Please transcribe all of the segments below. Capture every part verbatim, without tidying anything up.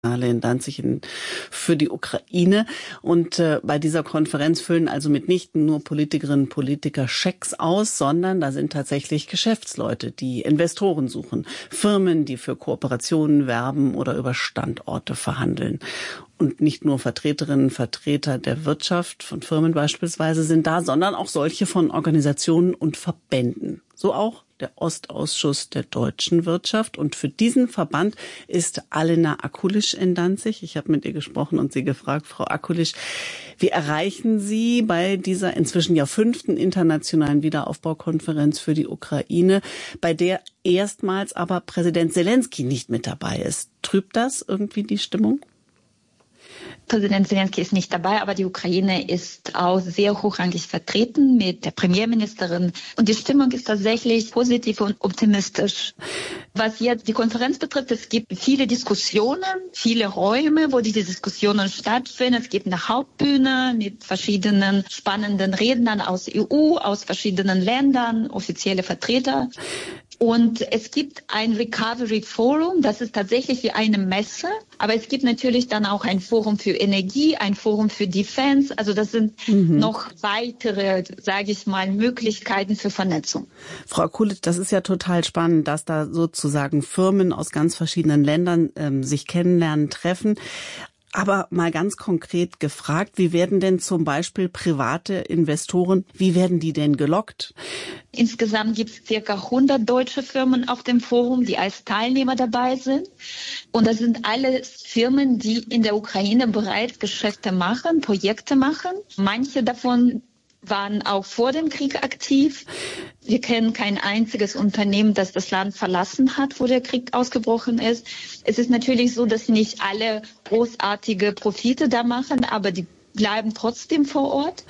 in Danzig in, für die Ukraine. Und äh, bei dieser Konferenz füllen also mitnichten nur Politikerinnen und Politiker Schecks aus, sondern da sind tatsächlich Geschäftsleute, die Investoren suchen, Firmen, die für Kooperationen werben oder über Standorte verhandeln. Und nicht nur Vertreterinnen und Vertreter der Wirtschaft, von Firmen beispielsweise, sind da, sondern auch solche von Organisationen und Verbänden. So auch der Ostausschuss der deutschen Wirtschaft. Und für diesen Verband ist Alena Akulic in Danzig. Ich habe mit ihr gesprochen und sie gefragt, Frau Akulic, wie erreichen Sie bei dieser inzwischen ja fünften internationalen Wiederaufbaukonferenz für die Ukraine, bei der erstmals aber Präsident Selenskyj nicht mit dabei ist? Trübt das irgendwie die Stimmung? Präsident Selenskyj ist nicht dabei, aber die Ukraine ist auch sehr hochrangig vertreten mit der Premierministerin. Und die Stimmung ist tatsächlich positiv und optimistisch. Was jetzt die Konferenz betrifft, es gibt viele Diskussionen, viele Räume, wo diese Diskussionen stattfinden. Es gibt eine Hauptbühne mit verschiedenen spannenden Rednern aus E U, aus verschiedenen Ländern, offizielle Vertreter. Und es gibt ein Recovery Forum, das ist tatsächlich wie eine Messe, aber es gibt natürlich dann auch ein Forum für Energie, ein Forum für Defense, also das sind mhm. noch weitere, sage ich mal, Möglichkeiten für Vernetzung. Frau Akulic, das ist ja total spannend, dass da sozusagen Firmen aus ganz verschiedenen Ländern ähm, sich kennenlernen, treffen. Aber mal ganz konkret gefragt, wie werden denn zum Beispiel private Investoren, wie werden die denn gelockt? Insgesamt gibt es circa hundert deutsche Firmen auf dem Forum, die als Teilnehmer dabei sind. Und das sind alles Firmen, die in der Ukraine bereits Geschäfte machen, Projekte machen. Manche davon waren auch vor dem Krieg aktiv. Wir kennen kein einziges Unternehmen, das das Land verlassen hat, wo der Krieg ausgebrochen ist. Es ist natürlich so, dass nicht alle großartige Profite da machen, aber die bleiben trotzdem vor Ort.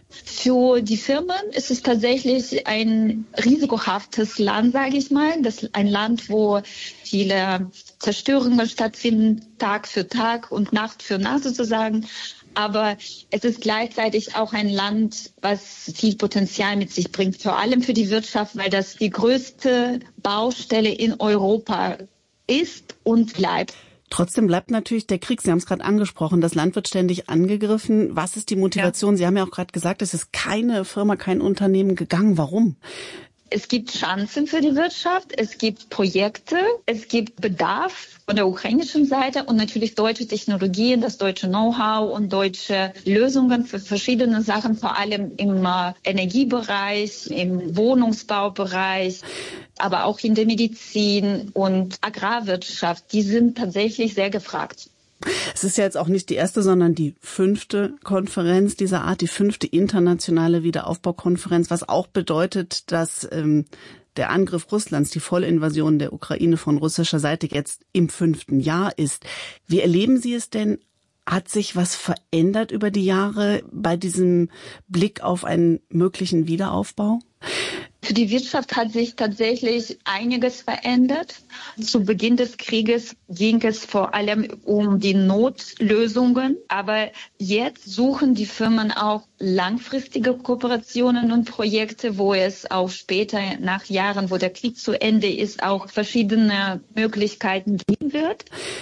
Für die Firmen ist es tatsächlich ein risikohaftes Land, sage ich mal. Das ist ein Land, wo viele Zerstörungen stattfinden, Tag für Tag und Nacht für Nacht sozusagen. Aber es ist gleichzeitig auch ein Land, was viel Potenzial mit sich bringt, vor allem für die Wirtschaft, weil das die größte Baustelle in Europa ist und bleibt. Trotzdem bleibt natürlich der Krieg. Sie haben es gerade angesprochen, das Land wird ständig angegriffen. Was ist die Motivation? Ja. Sie haben ja auch gerade gesagt, es ist keine Firma, kein Unternehmen gegangen. Warum? Es gibt Chancen für die Wirtschaft, es gibt Projekte, es gibt Bedarf von der ukrainischen Seite und natürlich deutsche Technologien, das deutsche Know-how und deutsche Lösungen für verschiedene Sachen, vor allem im Energiebereich, im Wohnungsbaubereich, aber auch in der Medizin und Agrarwirtschaft. Die sind tatsächlich sehr gefragt. Es ist ja jetzt auch nicht die erste, sondern die fünfte Konferenz dieser Art, die fünfte internationale Wiederaufbaukonferenz, was auch bedeutet, dass ähm, der Angriff Russlands, die Vollinvasion der Ukraine von russischer Seite jetzt im fünften Jahr ist. Wie erleben Sie es denn? Hat sich was verändert über die Jahre bei diesem Blick auf einen möglichen Wiederaufbau? Für die Wirtschaft hat sich tatsächlich einiges verändert. Zu Beginn des Krieges ging es vor allem um die Notlösungen. Aber jetzt suchen die Firmen auch langfristige Kooperationen und Projekte, wo es auch später, nach Jahren, wo der Krieg zu Ende ist, auch verschiedene Möglichkeiten geben wird.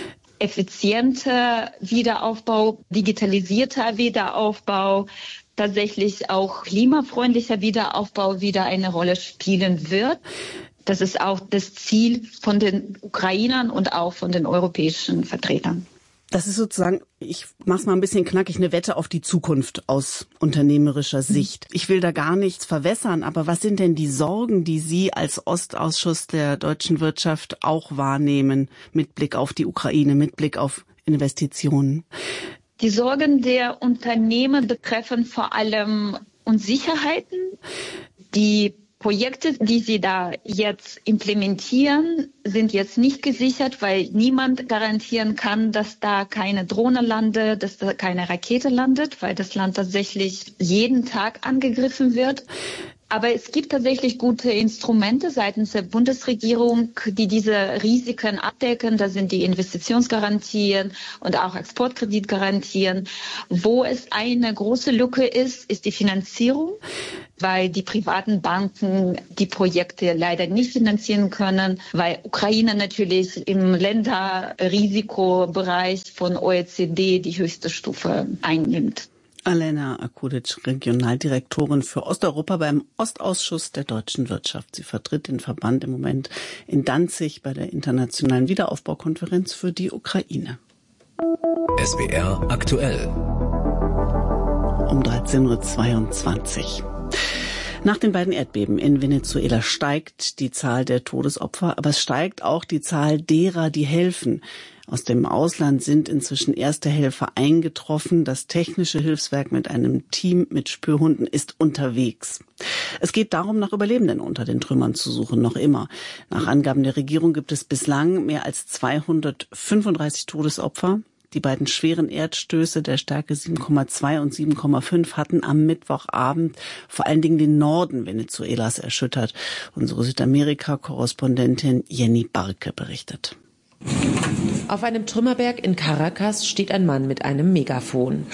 Effizienter Wiederaufbau, digitalisierter Wiederaufbau, tatsächlich auch klimafreundlicher Wiederaufbau wieder eine Rolle spielen wird. Das ist auch das Ziel von den Ukrainern und auch von den europäischen Vertretern. Das ist sozusagen, ich mache es mal ein bisschen knackig, eine Wette auf die Zukunft aus unternehmerischer Sicht. Ich will da gar nichts verwässern, aber was sind denn die Sorgen, die Sie als Ostausschuss der deutschen Wirtschaft auch wahrnehmen mit Blick auf die Ukraine, mit Blick auf Investitionen? Die Sorgen der Unternehmen betreffen vor allem Unsicherheiten. Die Projekte, die sie da jetzt implementieren, sind jetzt nicht gesichert, weil niemand garantieren kann, dass da keine Drohne landet, dass da keine Rakete landet, weil das Land tatsächlich jeden Tag angegriffen wird. Aber es gibt tatsächlich gute Instrumente seitens der Bundesregierung, die diese Risiken abdecken. Das sind die Investitionsgarantien und auch Exportkreditgarantien. Wo es eine große Lücke ist, ist die Finanzierung, weil die privaten Banken die Projekte leider nicht finanzieren können, weil Ukraine natürlich im Länderrisikobereich von O E C D die höchste Stufe einnimmt. Alena Akudic, Regionaldirektorin für Osteuropa beim Ostausschuss der deutschen Wirtschaft. Sie vertritt den Verband im Moment in Danzig bei der Internationalen Wiederaufbaukonferenz für die Ukraine. S W R aktuell. Um dreizehn Uhr zweiundzwanzig. Nach den beiden Erdbeben in Venezuela steigt die Zahl der Todesopfer, aber es steigt auch die Zahl derer, die helfen. Aus dem Ausland sind inzwischen erste Helfer eingetroffen. Das technische Hilfswerk mit einem Team mit Spürhunden ist unterwegs. Es geht darum, nach Überlebenden unter den Trümmern zu suchen, noch immer. Nach Angaben der Regierung gibt es bislang mehr als zweihundertfünfunddreißig Todesopfer. Die beiden schweren Erdstöße der Stärke sieben Komma zwei und sieben Komma fünf hatten am Mittwochabend vor allen Dingen den Norden Venezuelas erschüttert. Unsere Südamerika-Korrespondentin Jenny Barke berichtet. Auf einem Trümmerberg in Caracas steht ein Mann mit einem Megafon.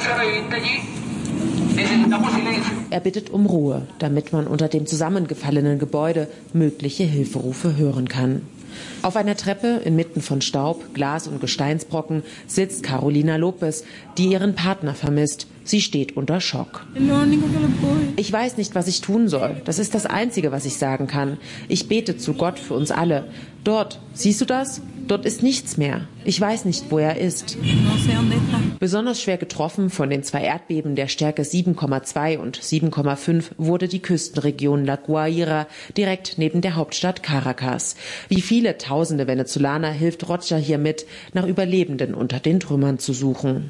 Er bittet um Ruhe, damit man unter dem zusammengefallenen Gebäude mögliche Hilferufe hören kann. Auf einer Treppe inmitten von Staub, Glas und Gesteinsbrocken sitzt Carolina Lopez, die ihren Partner vermisst. Sie steht unter Schock. Ich weiß nicht, was ich tun soll. Das ist das Einzige, was ich sagen kann. Ich bete zu Gott für uns alle. Dort, siehst du das? Dort ist nichts mehr. Ich weiß nicht, wo er ist. Besonders schwer getroffen von den zwei Erdbeben der Stärke sieben Komma zwei und sieben Komma fünf wurde die Küstenregion La Guaira, direkt neben der Hauptstadt Caracas. Wie viele tausende Venezolaner hilft Rocha hier mit, nach Überlebenden unter den Trümmern zu suchen.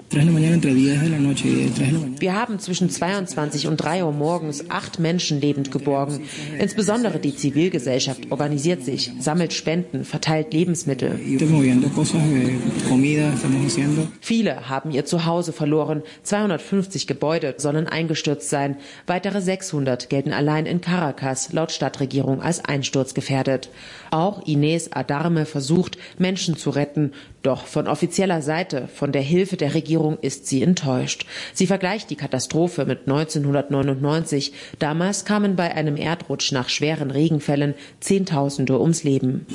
Wir haben zwischen zweiundzwanzig und drei Uhr morgens acht Menschen lebend geborgen. Insbesondere die Zivilgesellschaft organisiert sich, sammelt Spenden, verteilt Lebensmittel. Viele haben ihr Zuhause verloren. zweihundertfünfzig Gebäude sollen eingestürzt sein. Weitere sechshundert gelten allein in Caracas laut Stadtregierung als einsturzgefährdet. Auch Inés Adarme versucht, Menschen zu retten. Doch von offizieller Seite, von der Hilfe der Regierung, ist sie enttäuscht. Sie vergleicht die Katastrophe mit neunzehnhundertneunundneunzig. Damals kamen bei einem Erdrutsch nach schweren Regenfällen Zehntausende ums Leben.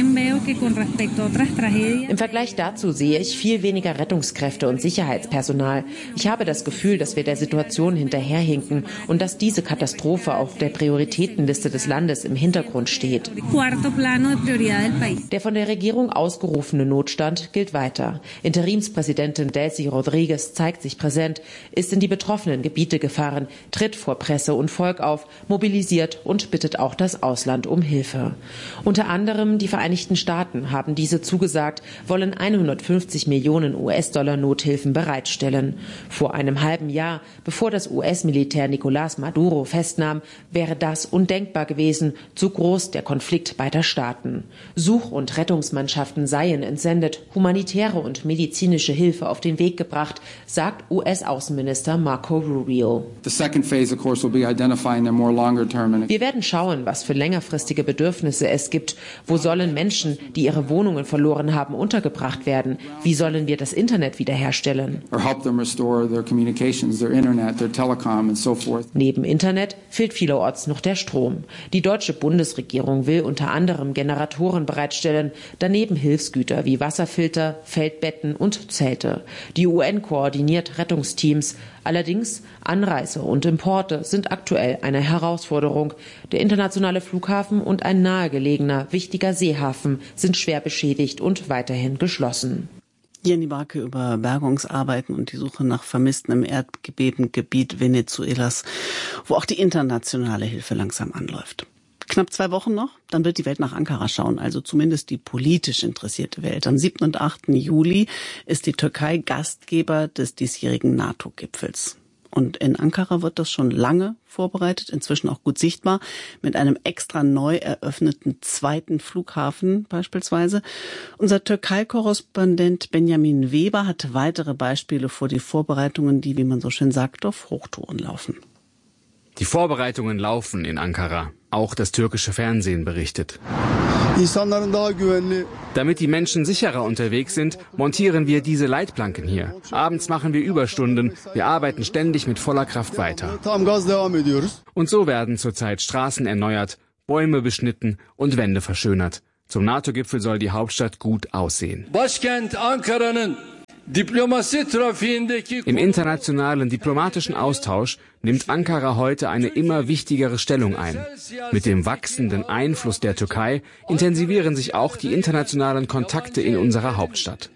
Im Vergleich dazu sehe ich viel weniger Rettungskräfte und Sicherheitspersonal. Ich habe das Gefühl, dass wir der Situation hinterherhinken und dass diese Katastrophe auf der Prioritätenliste des Landes im Hintergrund steht. Der von der Regierung ausgerufene Notstand gilt weiter. Interimspräsidentin Delcy Rodriguez zeigt sich präsent, ist in die betroffenen Gebiete gefahren, tritt vor Presse und Volk auf, mobilisiert und bittet auch das Ausland um Hilfe. Unter anderem die Vereinigten Staaten haben diese zugesagt, wollen hundertfünfzig Millionen U S-Dollar Nothilfen bereitstellen. Vor einem halben Jahr, bevor das U S-Militär Nicolás Maduro festnahm, wäre das undenkbar gewesen, zu groß der Konflikt beider Staaten. Such- und Rettungsmannschaften seien entsendet, humanitäre und medizinische Hilfe auf den Weg gebracht, sagt U S-Außenminister Marco Rubio. Wir werden schauen, was für längerfristige Bedürfnisse es gibt. Wo sollen Menschen, die ihre Wohnungen verloren haben, untergebracht werden? Wie sollen wir das Internet wiederherstellen? Neben Internet fehlt vielerorts noch der Strom. Die deutsche Bundesregierung will unter anderem Generatoren bereitstellen, daneben Hilfsgüter wie Wasserfilter, Feldbetten und Zelte. Die U N koordiniert Rettungsteams. Allerdings Anreise und Importe sind aktuell eine Herausforderung. Der internationale Flughafen und ein nahegelegener, wichtiger Seehafen sind schwer beschädigt und weiterhin geschlossen. Jenny Barke über Bergungsarbeiten und die Suche nach Vermissten im Erdbebengebiet Venezuelas, wo auch die internationale Hilfe langsam anläuft. Knapp zwei Wochen noch, dann wird die Welt nach Ankara schauen, also zumindest die politisch interessierte Welt. Am siebten und achten Juli ist die Türkei Gastgeber des diesjährigen NATO-Gipfels. Und in Ankara wird das schon lange vorbereitet, inzwischen auch gut sichtbar, mit einem extra neu eröffneten zweiten Flughafen beispielsweise. Unser Türkei-Korrespondent Benjamin Weber hat weitere Beispiele vor die Vorbereitungen, die, wie man so schön sagt, auf Hochtouren laufen. Die Vorbereitungen laufen in Ankara. Auch das türkische Fernsehen berichtet. Damit die Menschen sicherer unterwegs sind, montieren wir diese Leitplanken hier. Abends machen wir Überstunden. Wir arbeiten ständig mit voller Kraft weiter. Und so werden zurzeit Straßen erneuert, Bäume beschnitten und Wände verschönert. Zum NATO-Gipfel soll die Hauptstadt gut aussehen. Im internationalen diplomatischen Austausch nimmt Ankara heute eine immer wichtigere Stellung ein. Mit dem wachsenden Einfluss der Türkei intensivieren sich auch die internationalen Kontakte in unserer Hauptstadt.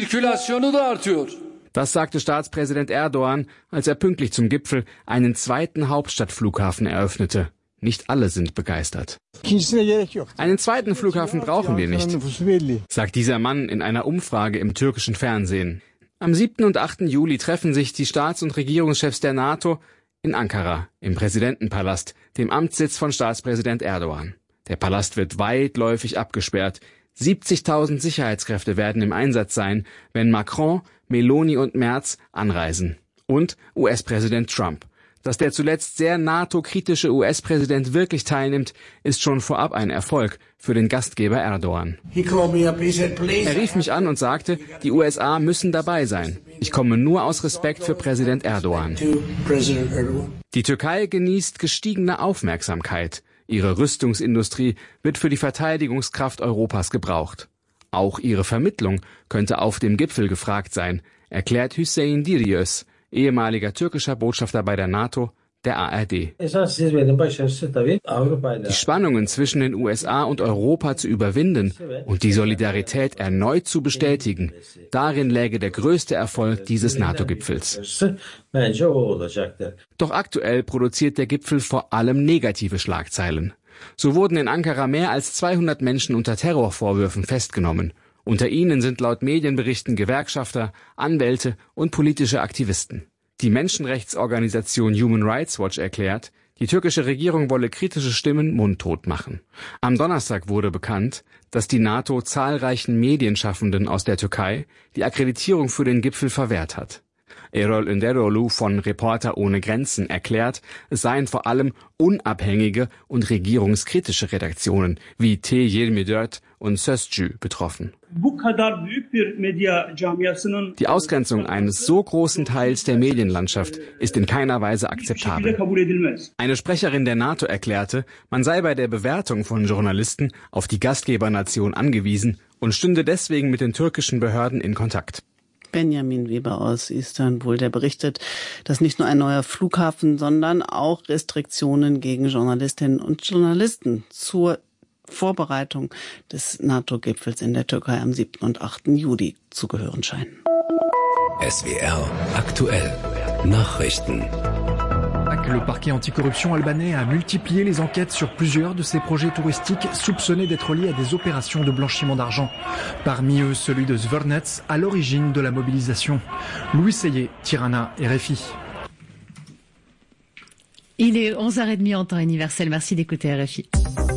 Das sagte Staatspräsident Erdogan, als er pünktlich zum Gipfel einen zweiten Hauptstadtflughafen eröffnete. Nicht alle sind begeistert. Einen zweiten Flughafen brauchen wir nicht, sagt dieser Mann in einer Umfrage im türkischen Fernsehen. Am siebten und achten Juli treffen sich die Staats- und Regierungschefs der NATO in Ankara, im Präsidentenpalast, dem Amtssitz von Staatspräsident Erdogan. Der Palast wird weitläufig abgesperrt. siebzigtausend Sicherheitskräfte werden im Einsatz sein, wenn Macron, Meloni und Merz anreisen. Und U S-Präsident Trump. Dass der zuletzt sehr NATO-kritische U S-Präsident wirklich teilnimmt, ist schon vorab ein Erfolg für den Gastgeber Erdogan. Er rief mich an und sagte, die U S A müssen dabei sein. Ich komme nur aus Respekt für Präsident Erdogan. Die Türkei genießt gestiegene Aufmerksamkeit. Ihre Rüstungsindustrie wird für die Verteidigungskraft Europas gebraucht. Auch ihre Vermittlung könnte auf dem Gipfel gefragt sein, erklärt Hüseyin Diryöz, ehemaliger türkischer Botschafter bei der NATO, der A R D. Die Spannungen zwischen den U S A und Europa zu überwinden und die Solidarität erneut zu bestätigen, darin läge der größte Erfolg dieses NATO-Gipfels. Doch aktuell produziert der Gipfel vor allem negative Schlagzeilen. So wurden in Ankara mehr als zweihundert Menschen unter Terrorvorwürfen festgenommen. Unter ihnen sind laut Medienberichten Gewerkschafter, Anwälte und politische Aktivisten. Die Menschenrechtsorganisation Human Rights Watch erklärt, die türkische Regierung wolle kritische Stimmen mundtot machen. Am Donnerstag wurde bekannt, dass die NATO zahlreichen Medienschaffenden aus der Türkei die Akkreditierung für den Gipfel verwehrt hat. Erol Önderoglu von Reporter ohne Grenzen erklärt, es seien vor allem unabhängige und regierungskritische Redaktionen wie T yirmi dört und Sözcü betroffen. Die Ausgrenzung eines so großen Teils der Medienlandschaft ist in keiner Weise akzeptabel. Eine Sprecherin der NATO erklärte, man sei bei der Bewertung von Journalisten auf die Gastgebernation angewiesen und stünde deswegen mit den türkischen Behörden in Kontakt. Benjamin Weber aus Istanbul, der berichtet, dass nicht nur ein neuer Flughafen, sondern auch Restriktionen gegen Journalistinnen und Journalisten zur Vorbereitung des NATO-Gipfels in der Türkei am siebten und achten Juli zu gehören scheinen. S W R aktuell Nachrichten. Le parquet anticorruption albanais a multiplié les enquêtes sur plusieurs de ces projets touristiques soupçonnés d'être liés à des opérations de blanchiment d'argent. Parmi eux, celui de Zvernets, à l'origine de la mobilisation. Louis Seyé, Tirana, R F I. Il est onze heures trente en temps universel. Merci d'écouter R F I.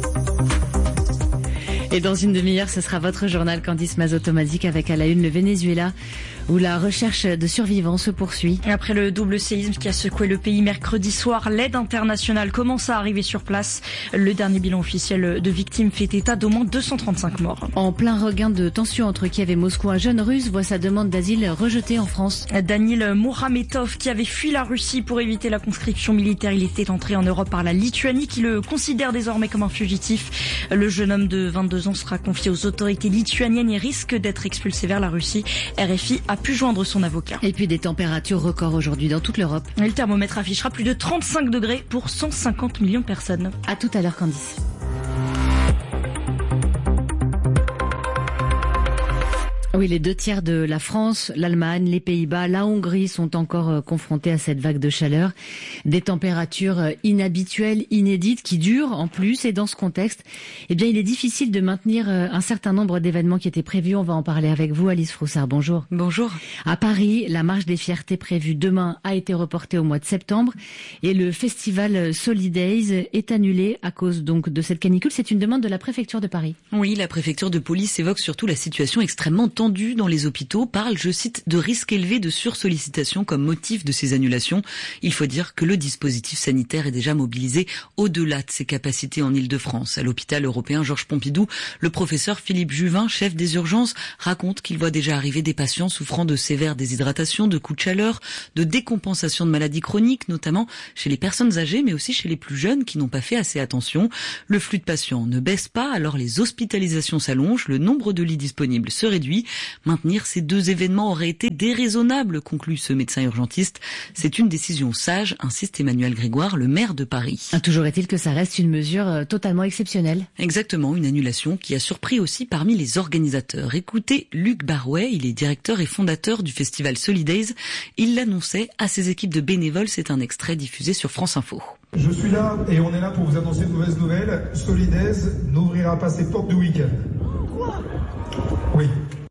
Et dans une demi-heure, ce sera votre journal Candice Mazotomazik avec à la une le Venezuela, où la recherche de survivants se poursuit. Après le double séisme qui a secoué le pays mercredi soir, l'aide internationale commence à arriver sur place. Le dernier bilan officiel de victimes fait état d'au moins deux cent trente-cinq morts. En plein regain de tension entre Kiev et Moscou, un jeune russe voit sa demande d'asile rejetée en France. Danil Mohametov, qui avait fui la Russie pour éviter la conscription militaire, il était entré en Europe par la Lituanie, qui le considère désormais comme un fugitif. Le jeune homme de vingt-deux ans sera confié aux autorités lituaniennes et risque d'être expulsé vers la Russie. R F I a pu joindre son avocat. Et puis des températures records aujourd'hui dans toute l'Europe. Le thermomètre affichera plus de trente-cinq degrés pour cent cinquante millions de personnes. À tout à l'heure, Candice. Oui, les deux tiers de la France, l'Allemagne, les Pays-Bas, la Hongrie sont encore confrontés à cette vague de chaleur. Des températures inhabituelles, inédites, qui durent en plus. Et dans ce contexte, eh bien, il est difficile de maintenir un certain nombre d'événements qui étaient prévus. On va en parler avec vous, Alice Froussard. Bonjour. Bonjour. À Paris, la marche des fiertés prévue demain a été reportée au mois de septembre. Et le festival Solidays est annulé à cause donc de cette canicule. C'est une demande de la préfecture de Paris. Oui, la préfecture de police évoque surtout la situation extrêmement tendue tendue dans les hôpitaux parle, je cite, de risque élevé de sursollicitation comme motif de ces annulations. Il faut dire que le dispositif sanitaire est déjà mobilisé au-delà de ses capacités en Île-de-France. À l'hôpital européen Georges Pompidou, le professeur Philippe Juvin, chef des urgences, raconte qu'il voit déjà arriver des patients souffrant de sévères déshydratations, de coups de chaleur, de décompensation de maladies chroniques, notamment chez les personnes âgées, mais aussi chez les plus jeunes qui n'ont pas fait assez attention. Le flux de patients ne baisse pas, alors les hospitalisations s'allongent, le nombre de lits disponibles se réduit. Maintenir ces deux événements aurait été déraisonnable, conclut ce médecin urgentiste. C'est une décision sage, insiste Emmanuel Grégoire, le maire de Paris. Toujours est-il que ça reste une mesure totalement exceptionnelle. Exactement, une annulation qui a surpris aussi parmi les organisateurs. Écoutez Luc Barouet, il est directeur et fondateur du festival Solidays. Il l'annonçait à ses équipes de bénévoles, c'est un extrait diffusé sur France Info. Je suis là et on est là pour vous annoncer une mauvaise nouvelle. Solidays n'ouvrira pas ses portes du week-end. Quoi ? Oui.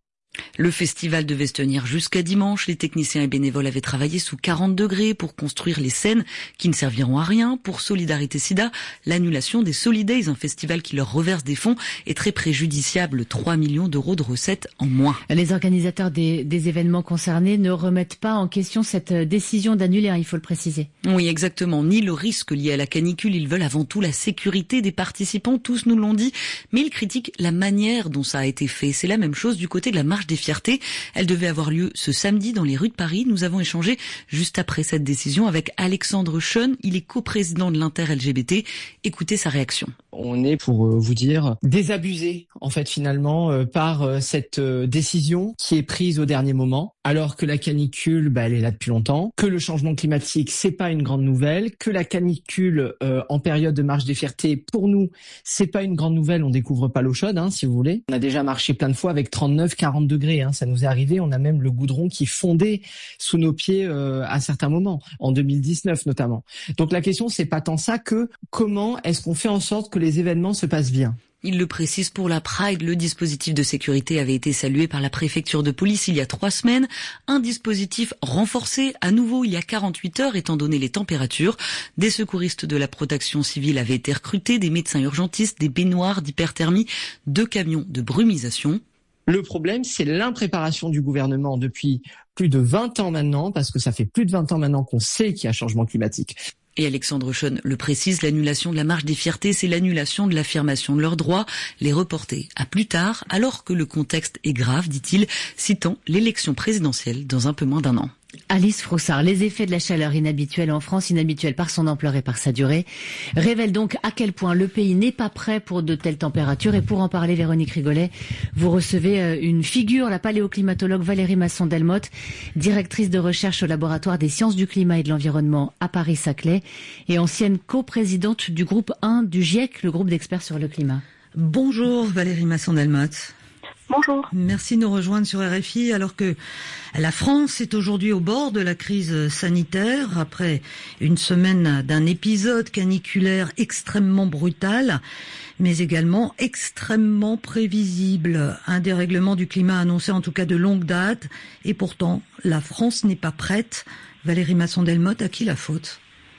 Le festival devait se tenir jusqu'à dimanche. Les techniciens et bénévoles avaient travaillé sous quarante degrés pour construire les scènes qui ne serviront à rien. Pour Solidarité Sida, l'annulation des Solidays, un festival qui leur reverse des fonds, est très préjudiciable. trois millions d'euros de recettes en moins. Les organisateurs des, des événements concernés ne remettent pas en question cette décision d'annuler, il faut le préciser. Oui, exactement. Ni le risque lié à la canicule. Ils veulent avant tout la sécurité des participants. Tous nous l'ont dit. Mais ils critiquent la manière dont ça a été fait. C'est la même chose du côté de la marche des fierté. Elle devait avoir lieu ce samedi dans les rues de Paris. Nous avons échangé juste après cette décision avec Alexandre Schoen. Il est coprésident de l'Inter-L G B T. Écoutez sa réaction. On est, pour vous dire, désabusé en fait finalement par cette décision qui est prise au dernier moment, alors que la canicule, bah, elle est là depuis longtemps, que le changement climatique, c'est pas une grande nouvelle, que la canicule euh, en période de marche des fiertés, pour nous, c'est pas une grande nouvelle, on découvre pas l'eau chaude, hein, si vous voulez. On a déjà marché plein de fois avec trente-neuf, quarante degrés, hein, ça nous est arrivé, on a même le goudron qui fondait sous nos pieds euh, à certains moments, en deux mille dix-neuf notamment. Donc la question, c'est pas tant ça que comment est-ce qu'on fait en sorte que les événements se passent bien. Il le précise pour la Pride, le dispositif de sécurité avait été salué par la préfecture de police il y a trois semaines. Un dispositif renforcé à nouveau il y a quarante-huit heures étant donné les températures. Des secouristes de la protection civile avaient été recrutés, des médecins urgentistes, des baignoires d'hyperthermie, deux camions de brumisation. Le problème, c'est l'impréparation du gouvernement depuis plus de vingt ans maintenant, parce que ça fait plus de vingt ans maintenant qu'on sait qu'il y a changement climatique. Et Alexandre Schoen le précise, l'annulation de la marche des fiertés, c'est l'annulation de l'affirmation de leurs droits, les reporter à plus tard, alors que le contexte est grave, dit-il, citant l'élection présidentielle dans un peu moins d'un an. Alice Froussard, les effets de la chaleur inhabituelle en France, inhabituelle par son ampleur et par sa durée, révèlent donc à quel point le pays n'est pas prêt pour de telles températures. Et pour en parler, Véronique Rigolet, vous recevez une figure, la paléoclimatologue Valérie Masson-Delmotte, directrice de recherche au laboratoire des sciences du climat et de l'environnement à Paris-Saclay et ancienne coprésidente du groupe un du GIEC, le groupe d'experts sur le climat. Bonjour Valérie Masson-Delmotte. Bonjour. Merci de nous rejoindre sur R F I alors que la France est aujourd'hui au bord de la crise sanitaire après une semaine d'un épisode caniculaire extrêmement brutal mais également extrêmement prévisible. Un dérèglement du climat annoncé en tout cas de longue date et pourtant la France n'est pas prête. Valérie Masson-Delmotte, à qui la faute ?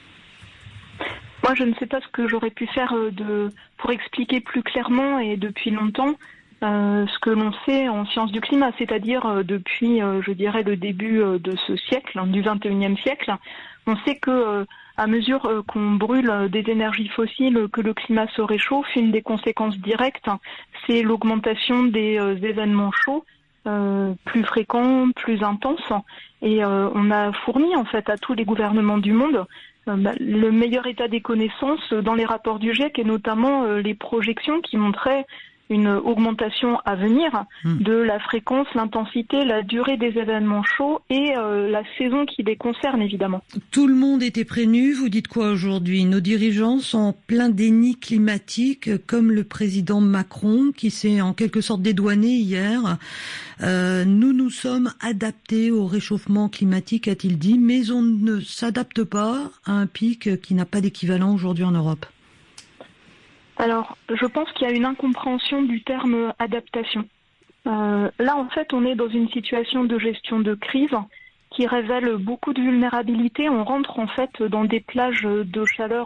Moi je ne sais pas ce que j'aurais pu faire de, pour expliquer plus clairement et depuis longtemps Euh, ce que l'on sait en sciences du climat, c'est-à-dire euh, depuis, euh, je dirais, le début euh, de ce siècle, hein, du vingt et unième siècle, on sait que euh, à mesure euh, qu'on brûle euh, des énergies fossiles, que le climat se réchauffe, une des conséquences directes, c'est l'augmentation des euh, événements chauds, euh, plus fréquents, plus intenses, et euh, on a fourni en fait à tous les gouvernements du monde euh, bah, le meilleur état des connaissances dans les rapports du GIEC et notamment euh, les projections qui montraient une augmentation à venir de la fréquence, l'intensité, la durée des événements chauds et euh, la saison qui les concerne évidemment. Tout le monde était prévenu, vous dites quoi aujourd'hui ? Nos dirigeants sont en plein déni climatique, comme le président Macron qui s'est en quelque sorte dédouané hier. Euh, nous nous sommes adaptés au réchauffement climatique, a-t-il dit, mais on ne s'adapte pas à un pic qui n'a pas d'équivalent aujourd'hui en Europe. Alors, je pense qu'il y a une incompréhension du terme adaptation. Euh, là, en fait, on est dans une situation de gestion de crise qui révèle beaucoup de vulnérabilité. On rentre en fait dans des plages de chaleur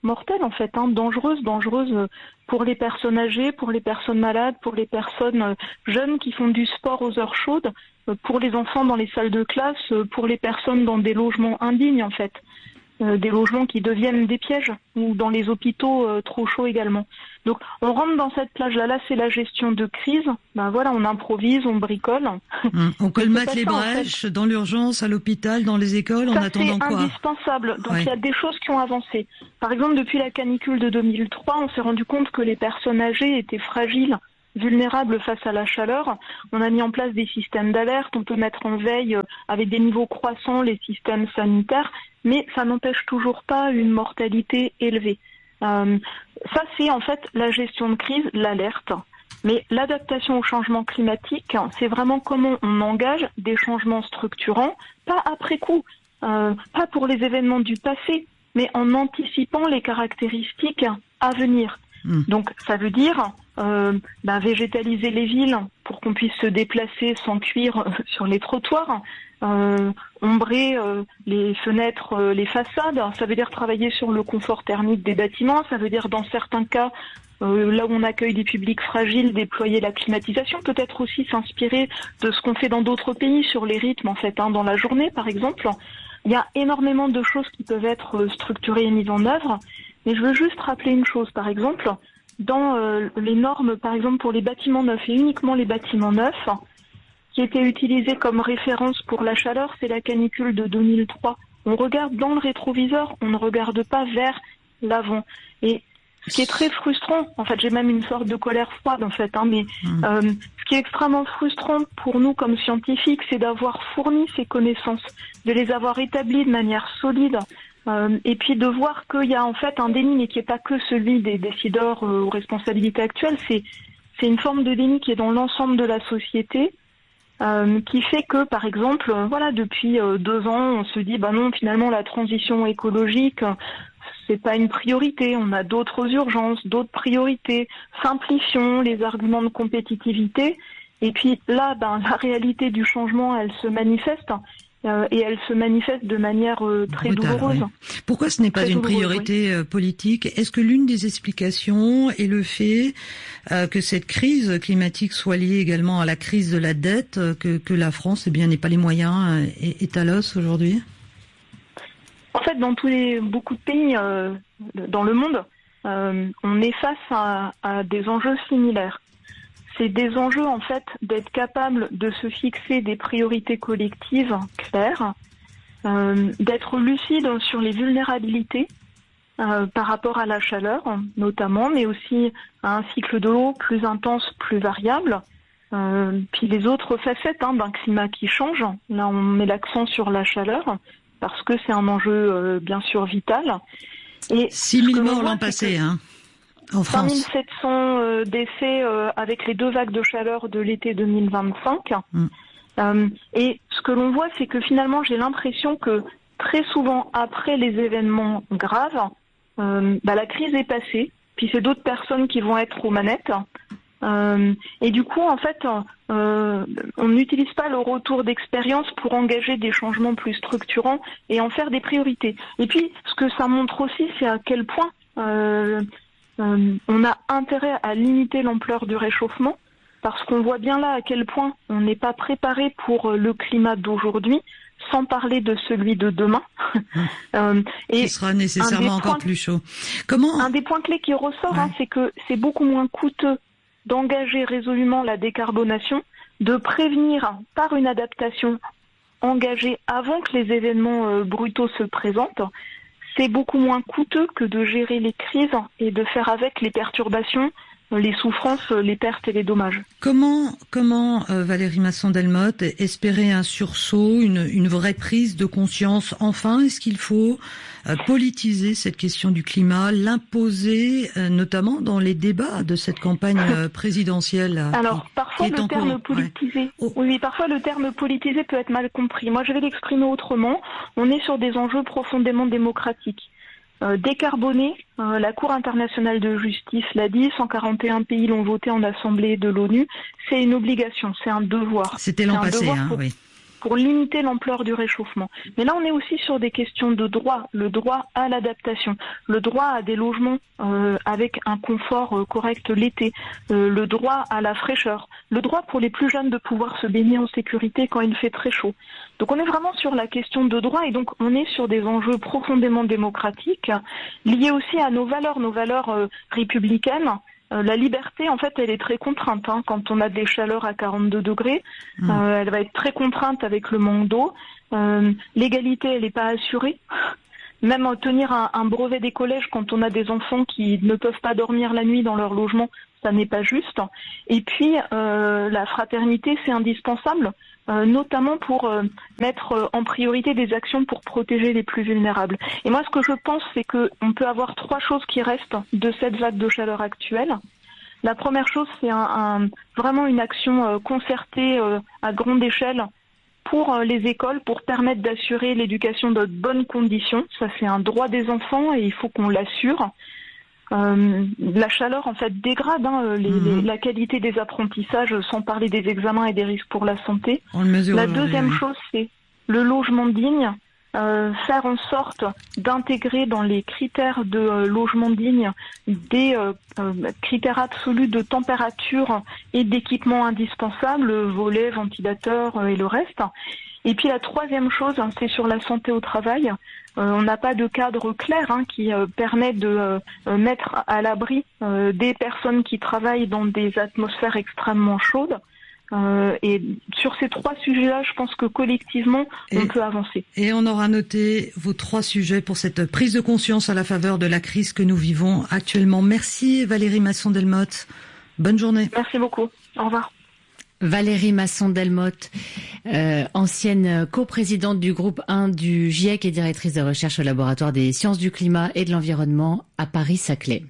mortelle en fait, hein, dangereuse, dangereuse pour les personnes âgées, pour les personnes malades, pour les personnes jeunes qui font du sport aux heures chaudes, pour les enfants dans les salles de classe, pour les personnes dans des logements indignes en fait. Euh, des logements qui deviennent des pièges, ou dans les hôpitaux euh, trop chauds également. Donc on rentre dans cette plage-là, là c'est la gestion de crise, ben voilà, on improvise, on bricole. Mmh. On colmate les brèches en fait. Dans l'urgence, à l'hôpital, dans les écoles, en ça, attendant quoi? C'est indispensable, donc ouais. il y a des choses qui ont avancé. Par exemple, depuis la canicule de deux mille trois, on s'est rendu compte que les personnes âgées étaient fragiles, vulnérables face à la chaleur. On a mis en place des systèmes d'alerte, on peut mettre en veille euh, avec des niveaux croissants les systèmes sanitaires, mais ça n'empêche toujours pas une mortalité élevée. Euh, ça, c'est en fait la gestion de crise, l'alerte. Mais l'adaptation au changement climatique, c'est vraiment comment on engage des changements structurants, pas après coup, euh, pas pour les événements du passé, mais en anticipant les caractéristiques à venir. Mmh. Donc, ça veut dire euh, ben, végétaliser les villes pour qu'on puisse se déplacer sans cuire euh, sur les trottoirs, euh, ombrer euh, les fenêtres, euh, les façades. Ça veut dire travailler sur le confort thermique des bâtiments. Ça veut dire, dans certains cas, euh, là où on accueille des publics fragiles, déployer la climatisation. Peut-être aussi s'inspirer de ce qu'on fait dans d'autres pays sur les rythmes, en fait, hein, dans la journée, par exemple. Il y a énormément de choses qui peuvent être structurées et mises en œuvre. Mais je veux juste rappeler une chose, par exemple, dans euh, les normes, par exemple, pour les bâtiments neufs, et uniquement les bâtiments neufs, qui étaient utilisés comme référence pour la chaleur, c'est la canicule de deux mille trois. On regarde dans le rétroviseur, on ne regarde pas vers l'avant. Et ce qui est très frustrant, en fait, j'ai même une sorte de colère froide, en fait, hein, mais mmh. euh, ce qui est extrêmement frustrant pour nous comme scientifiques, c'est d'avoir fourni ces connaissances, de les avoir établies de manière solide, Euh, et puis de voir qu'il y a en fait un déni, mais qui n'est pas que celui des décideurs euh, aux responsabilités actuelles, c'est c'est une forme de déni qui est dans l'ensemble de la société, euh, qui fait que, par exemple, euh, voilà, depuis euh, deux ans, on se dit, bah non, finalement, la transition écologique, euh, c'est pas une priorité, on a d'autres urgences, d'autres priorités, simplifions les arguments de compétitivité, et puis là, ben, la réalité du changement, elle se manifeste. Euh, et elle se manifeste de manière euh, très Brutal, douloureuse. Oui. Pourquoi ce n'est pas très une priorité oui. politique? Est-ce que l'une des explications est le fait euh, que cette crise climatique soit liée également à la crise de la dette, que, que la France eh bien, n'ait pas les moyens et est à l'os aujourd'hui? En fait, dans tous les, beaucoup de pays euh, dans le monde, euh, on est face à, à des enjeux similaires. C'est des enjeux, en fait, d'être capable de se fixer des priorités collectives claires, euh, d'être lucide sur les vulnérabilités euh, par rapport à la chaleur, notamment, mais aussi à un cycle de l'eau plus intense, plus variable, euh, puis les autres facettes hein, d'un climat qui change. Là, on met l'accent sur la chaleur, parce que c'est un enjeu, euh, bien sûr, vital. Et six mille morts l'an passé, hein en France. cinq mille sept cents euh, décès euh, avec les deux vagues de chaleur de l'été deux mille vingt-cinq. Mm. Euh, et ce que l'on voit, c'est que finalement, j'ai l'impression que très souvent, après les événements graves, euh, bah, la crise est passée. Puis c'est d'autres personnes qui vont être aux manettes. Euh, et du coup, en fait, euh, on n'utilise pas le retour d'expérience pour engager des changements plus structurants et en faire des priorités. Et puis, ce que ça montre aussi, c'est à quel point... Euh, Euh, on a intérêt à limiter l'ampleur du réchauffement parce qu'on voit bien là à quel point on n'est pas préparé pour le climat d'aujourd'hui, sans parler de celui de demain. euh, et qui sera nécessairement encore points, plus chaud. Comment Un des points clés qui ressort, ouais. hein, c'est que c'est beaucoup moins coûteux d'engager résolument la décarbonation, de prévenir par une adaptation engagée avant que les événements euh, brutaux se présentent. C'est beaucoup moins coûteux que de gérer les crises et de faire avec les perturbations, les souffrances, les pertes et les dommages. Comment, comment euh, Valérie Masson-Delmotte, espérer un sursaut, une, une vraie prise de conscience enfin? Est-ce qu'il faut euh, politiser cette question du climat, l'imposer euh, notamment dans les débats de cette campagne euh, présidentielle? Alors, qui, parfois qui le terme cours, politisé, ouais. oh. oui, parfois le terme politisé peut être mal compris. Moi, je vais l'exprimer autrement. On est sur des enjeux profondément démocratiques. Euh, décarboner, euh, la Cour internationale de justice l'a dit, cent quarante et un pays l'ont voté en Assemblée de l'ONU, c'est une obligation, c'est un devoir. C'était l'an passé, hein, pour... oui. pour limiter l'ampleur du réchauffement. Mais là, on est aussi sur des questions de droit, le droit à l'adaptation, le droit à des logements euh, avec un confort euh, correct l'été, euh, le droit à la fraîcheur, le droit pour les plus jeunes de pouvoir se baigner en sécurité quand il fait très chaud. Donc on est vraiment sur la question de droit et donc on est sur des enjeux profondément démocratiques, liés aussi à nos valeurs, nos valeurs euh, républicaines. Euh, la liberté, en fait, elle est très contrainte. Hein. Quand on a des chaleurs à quarante-deux degrés, mmh. euh, elle va être très contrainte avec le manque d'eau. Euh, l'égalité, elle n'est pas assurée. Même tenir un, un brevet des collèges quand on a des enfants qui ne peuvent pas dormir la nuit dans leur logement, ça n'est pas juste. Et puis, euh, la fraternité, c'est indispensable, euh, notamment pour euh, mettre en priorité des actions pour protéger les plus vulnérables. Et moi, ce que je pense, c'est qu'on peut avoir trois choses qui restent de cette vague de chaleur actuelle. La première chose, c'est un, un, vraiment une action euh, concertée euh, à grande échelle pour euh, les écoles, pour permettre d'assurer l'éducation dans de bonnes conditions. Ça, c'est un droit des enfants et il faut qu'on l'assure. Euh, la chaleur, en fait, dégrade hein, les, mmh. les, la qualité des apprentissages, sans parler des examens et des risques pour la santé. On le mesure la deuxième oui. chose, c'est le logement digne. Euh, faire en sorte d'intégrer dans les critères de euh, logement digne des euh, euh, critères absolus de température et d'équipement indispensables, volets, ventilateurs euh, et le reste. Et puis la troisième chose, hein, c'est sur la santé au travail. Euh, on n'a pas de cadre clair hein, qui euh, permet de euh, mettre à l'abri euh, des personnes qui travaillent dans des atmosphères extrêmement chaudes. Euh, et sur ces trois sujets-là, je pense que collectivement, et, on peut avancer. Et on aura noté vos trois sujets pour cette prise de conscience à la faveur de la crise que nous vivons actuellement. Merci Valérie Masson-Delmotte. Bonne journée. Merci beaucoup. Au revoir. Valérie Masson-Delmotte, euh, ancienne coprésidente du groupe un du GIEC et directrice de recherche au laboratoire des sciences du climat et de l'environnement à Paris-Saclay.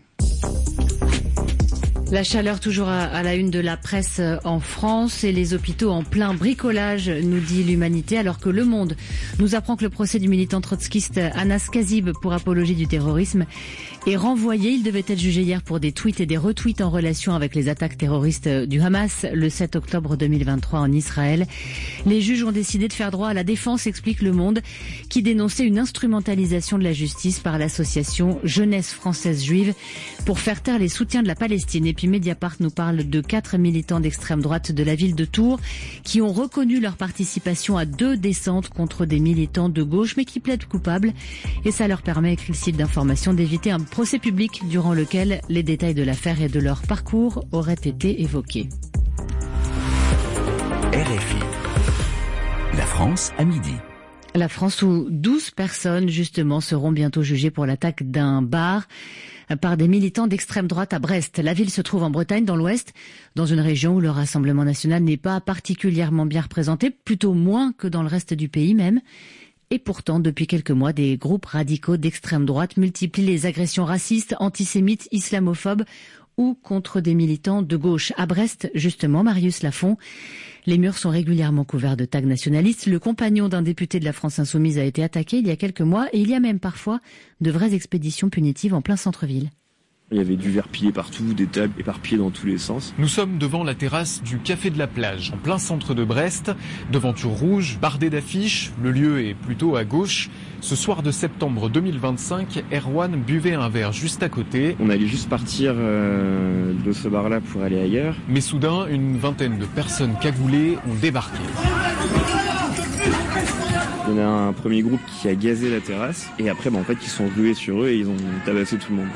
La chaleur toujours à, à la une de la presse en France et les hôpitaux en plein bricolage, nous dit l'Humanité, alors que Le Monde nous apprend que le procès du militant trotskiste Anas Kazib pour apologie du terrorisme est renvoyé. Il devait être jugé hier pour des tweets et des retweets en relation avec les attaques terroristes du Hamas le sept octobre deux mille vingt-trois en Israël. Les juges ont décidé de faire droit à la défense, explique Le Monde, qui dénonçait une instrumentalisation de la justice par l'association Jeunesse française juive pour faire taire les soutiens de la Palestine. Et puis Mediapart nous parle de quatre militants d'extrême droite de la ville de Tours qui ont reconnu leur participation à deux descentes contre des militants de gauche mais qui plaident coupables. Et ça leur permet, écrit le site d'information, d'éviter un procès public durant lequel les détails de l'affaire et de leur parcours auraient été évoqués. R F I. La France à midi. La France où douze personnes, justement, seront bientôt jugées pour l'attaque d'un bar par des militants d'extrême droite à Brest. La ville se trouve en Bretagne, dans l'Ouest, dans une région où le Rassemblement national n'est pas particulièrement bien représenté, plutôt moins que dans le reste du pays même. Et pourtant, depuis quelques mois, des groupes radicaux d'extrême droite multiplient les agressions racistes, antisémites, islamophobes ou contre des militants de gauche. À Brest, justement, Marius Lafont, les murs sont régulièrement couverts de tags nationalistes. Le compagnon d'un député de la France Insoumise a été attaqué il y a quelques mois et il y a même parfois de vraies expéditions punitives en plein centre-ville. Il y avait du verre pillé partout, des tags éparpillés dans tous les sens. Nous sommes devant la terrasse du Café de la Plage, en plein centre de Brest. Devanture rouge, bardée d'affiches, le lieu est plutôt à gauche. Ce soir de septembre deux mille vingt-cinq, Erwan buvait un verre juste à côté. On allait juste partir euh, de ce bar-là pour aller ailleurs. Mais soudain, une vingtaine de personnes cagoulées ont débarqué. Il y en a un premier groupe qui a gazé la terrasse et après, bah, en fait, ils sont rués sur eux et ils ont tabassé tout le monde.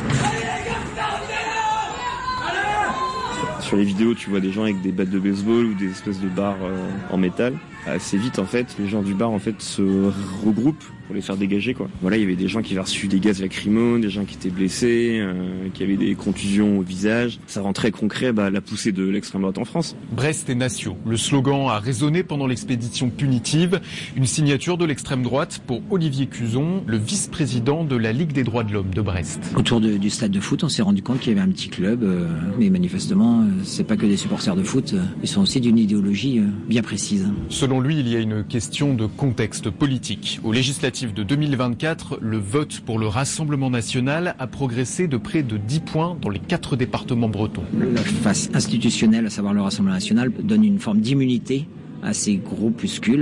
Sur les vidéos, tu vois des gens avec des battes de baseball ou des espèces de barres euh, en métal. Assez vite, en fait, les gens du bar en fait se regroupent pour les faire dégager, quoi. Voilà, il y avait des gens qui avaient reçu des gaz lacrymaux, des gens qui étaient blessés, euh, qui avaient des contusions au visage. Ça rend très concret bah, la poussée de l'extrême droite en France. Brest et Nation. Le slogan a résonné pendant l'expédition punitive. Une signature de l'extrême droite pour Olivier Cuzon, le vice-président de la Ligue des droits de l'homme de Brest. Autour de, du stade de foot, on s'est rendu compte qu'il y avait un petit club, euh, mais manifestement, euh, c'est pas que des supporters de foot, euh, ils sont aussi d'une idéologie euh, bien précise. Selon lui, il y a une question de contexte politique. Aux législatives de deux mille vingt-quatre, le vote pour le Rassemblement national a progressé de près de dix points dans les quatre départements bretons. La face institutionnelle, à savoir le Rassemblement national, donne une forme d'immunité à ces groupuscules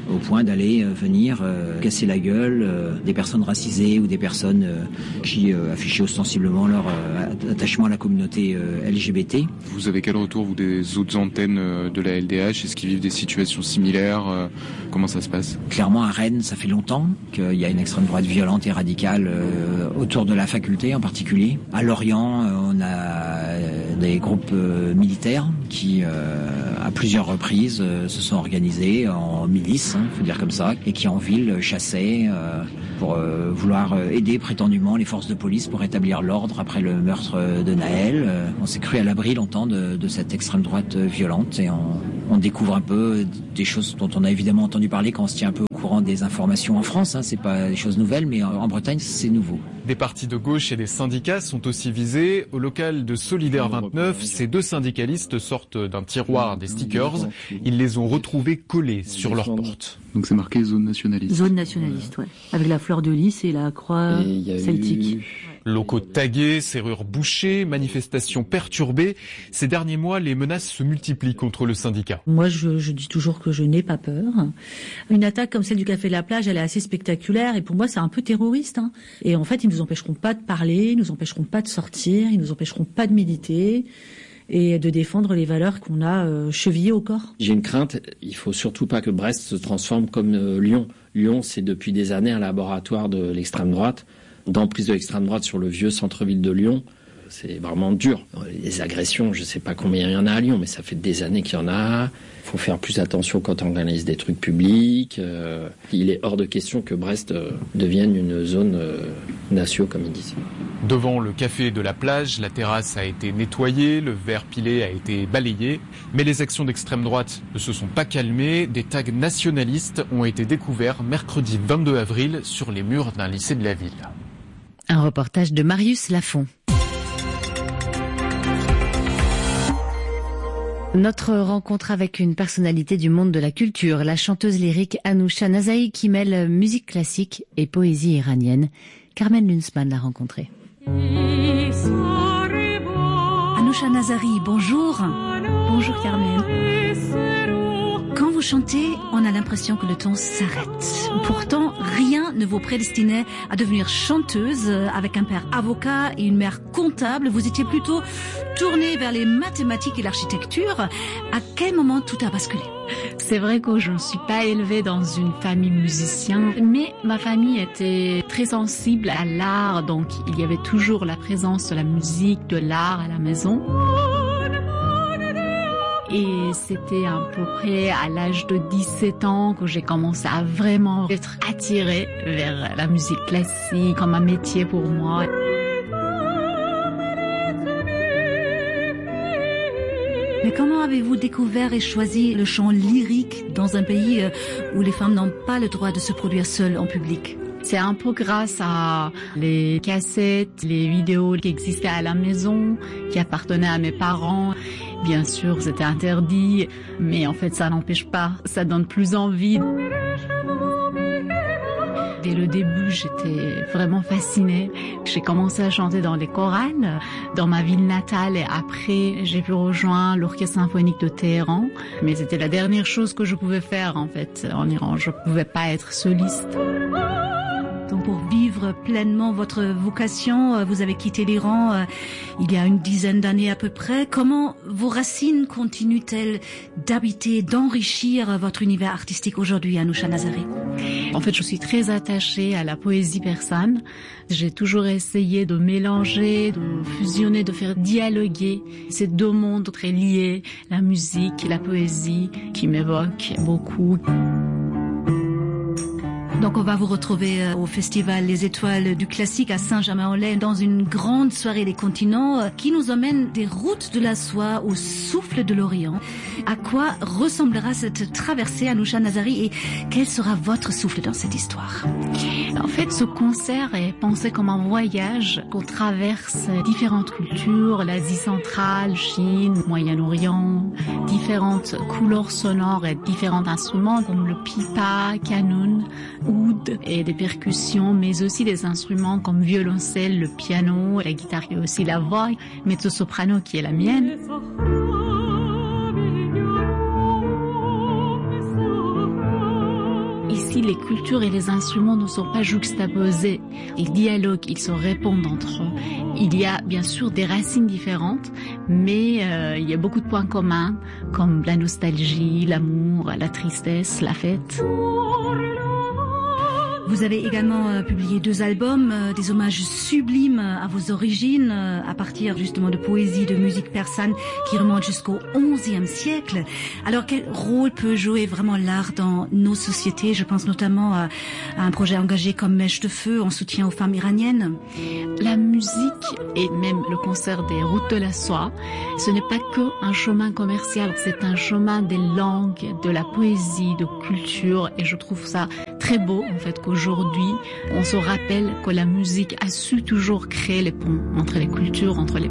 au point d'aller euh, venir euh, casser la gueule euh, des personnes racisées ou des personnes euh, qui euh, affichaient ostensiblement leur euh, attachement à la communauté euh, L G B T. Vous avez quel retour, vous, des autres antennes euh, de la L D H? Est-ce qu'ils vivent des situations similaires? euh, Comment ça se passe? Clairement, à Rennes, ça fait longtemps qu'il y a une extrême droite violente et radicale euh, autour de la faculté en particulier. À Lorient, euh, on a euh, des groupes euh, militaires qui, euh, à plusieurs reprises, euh, se sont organisés en milices, hein, faut dire comme ça, et qui en ville chassaient euh, pour euh, vouloir aider prétendument les forces de police pour rétablir l'ordre après le meurtre de Naël. Euh, on s'est cru à l'abri longtemps de, de cette extrême droite violente et on, on découvre un peu des choses dont on a évidemment entendu parler quand on se tient un peu au courant des informations en France. Hein, c'est pas des choses nouvelles, mais en, en Bretagne, c'est nouveau. Des partis de gauche et des syndicats sont aussi visés. Au local de Solidaire vingt-neuf, ces deux syndicalistes sortent d'un tiroir des stickers. Ils les ont retrouvés collés sur leur porte. Donc c'est marqué zone nationaliste. Zone nationaliste, ouais. Avec la fleur de lys et la croix et celtique. Eu... Locaux tagués, serrures bouchées, manifestations perturbées. Ces derniers mois, les menaces se multiplient contre le syndicat. Moi, je, je dis toujours que je n'ai pas peur. Une attaque comme celle du Café de la Plage, elle est assez spectaculaire et pour moi, c'est un peu terroriste. Hein. Et en fait, ils nous empêcheront pas de parler, ils nous empêcheront pas de sortir, ils nous empêcheront pas de militer et de défendre les valeurs qu'on a euh, chevillées au corps. J'ai une crainte, il faut surtout pas que Brest se transforme comme euh, Lyon. Lyon, c'est depuis des années un laboratoire de l'extrême droite, d'emprise de l'extrême droite sur le vieux centre-ville de Lyon. C'est vraiment dur. Les agressions, je sais pas combien il y en a à Lyon, mais ça fait des années qu'il y en a. Il faut faire plus attention quand on organise des trucs publics. Euh, il est hors de question que Brest euh, devienne une zone euh, nation, comme ils disent. Devant le café de la plage, la terrasse a été nettoyée, le verre pilé a été balayé. Mais les actions d'extrême droite ne se sont pas calmées. Des tags nationalistes ont été découverts mercredi vingt-deux avril sur les murs d'un lycée de la ville. Un reportage de Marius Lafont. Notre rencontre avec une personnalité du monde de la culture, la chanteuse lyrique Anousha Nazahi qui mêle musique classique et poésie iranienne. Carmen Lunsman l'a rencontrée. Anousha Nazahi, bonjour. Bonjour Carmen. Quand vous chantez, on a l'impression que le temps s'arrête. Pourtant, rien ne vous prédestinait à devenir chanteuse. Avec un père avocat et une mère comptable, vous étiez plutôt tournée vers les mathématiques et l'architecture. À quel moment tout a basculé ? C'est vrai que je ne suis pas élevée dans une famille musicienne, mais ma famille était très sensible à l'art, donc il y avait toujours la présence de la musique, de l'art à la maison. Et c'était à peu près à l'âge de dix-sept ans que j'ai commencé à vraiment être attirée vers la musique classique comme un métier pour moi. Mais comment avez-vous découvert et choisi le chant lyrique dans un pays où les femmes n'ont pas le droit de se produire seules en public ? C'est un peu grâce à les cassettes, les vidéos qui existaient à la maison, qui appartenaient à mes parents. Bien sûr, c'était interdit, mais en fait, ça n'empêche pas. Ça donne plus envie. Dès le début, j'étais vraiment fascinée. J'ai commencé à chanter dans les chorales, dans ma ville natale, et après, j'ai pu rejoindre l'Orchestre symphonique de Téhéran. Mais c'était la dernière chose que je pouvais faire, en fait, en Iran. Je pouvais pas être soliste. Donc pour vivre pleinement votre vocation, vous avez quitté l'Iran euh, il y a une dizaine d'années à peu près. Comment vos racines continuent-elles d'habiter, d'enrichir votre univers artistique aujourd'hui, Anousha Nazahi ? En fait, je suis très attachée à la poésie persane. J'ai toujours essayé de mélanger, de fusionner, de faire dialoguer ces deux mondes très liés, la musique et la poésie, qui m'évoquent beaucoup. Donc on va vous retrouver au festival Les Étoiles du Classique à Saint-Germain-en-Laye dans une grande soirée des continents qui nous emmène des routes de la soie au souffle de l'Orient. À quoi ressemblera cette traversée, Anousha Nazahi, et quel sera votre souffle dans cette histoire ? En fait, ce concert est pensé comme un voyage qu'on traverse différentes cultures, l'Asie centrale, Chine, Moyen-Orient, différentes couleurs sonores et différents instruments comme le pipa, qanun, oud et des percussions, mais aussi des instruments comme violoncelle, le piano, la guitare et aussi la voix, mezzo-soprano qui est la mienne. Ici, les cultures et les instruments ne sont pas juxtaposés. Ils dialoguent, ils se répondent entre eux. Il y a bien sûr des racines différentes, mais euh, il y a beaucoup de points communs, comme la nostalgie, l'amour, la tristesse, la fête. Vous avez également euh, publié deux albums, euh, des hommages sublimes à vos origines, euh, à partir justement de poésie, de musique persane qui remonte jusqu'au onzième siècle. Alors quel rôle peut jouer vraiment l'art dans nos sociétés? Je pense notamment à, à un projet engagé comme Mèche de Feu en soutien aux femmes iraniennes. La musique et même le concert des Routes de la Soie, ce n'est pas que un chemin commercial, c'est un chemin des langues, de la poésie, de culture, et je trouve ça très beau en fait qu'aujourd'hui on se rappelle que la musique a su toujours créer les ponts entre les cultures, entre les